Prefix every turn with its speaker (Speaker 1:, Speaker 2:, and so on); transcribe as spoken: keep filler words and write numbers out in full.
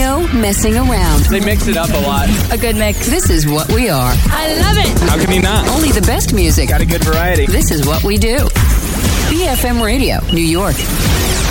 Speaker 1: No messing around.
Speaker 2: They mix it up a lot.
Speaker 1: A good mix. This is what we are.
Speaker 3: I love it.
Speaker 2: How can you not?
Speaker 1: Only the best music.
Speaker 2: Got a good variety.
Speaker 1: This is what we do. B F M Radio, New York.